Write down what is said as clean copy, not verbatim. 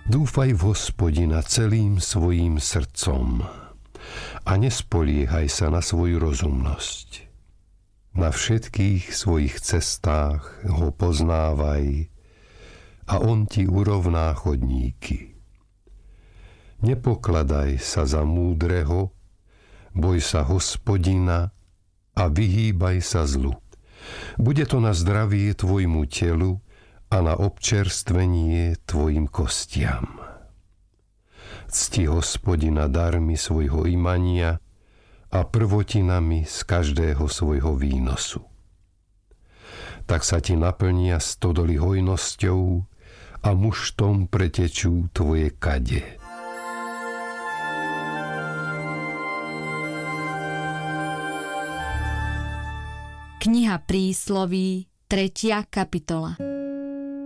Dúfaj v Hospodina celým svojím srdcom a nespoliehaj sa na svoju rozumnosť. Na všetkých svojich cestách ho poznávaj a on ti urovná chodníky. Nepokladaj sa za múdreho, boj sa Hospodina a vyhýbaj sa zlu. Bude to na zdravie tvojmu telu a na občerstvenie tvojim kostiam. Cti Hospodina darmi svojho imania a prvotinami z každého svojho výnosu. Tak sa ti naplnia stodoly hojnosťou a muštom pretečú tvoje kade. Kniha Prísloví, 3. kapitola.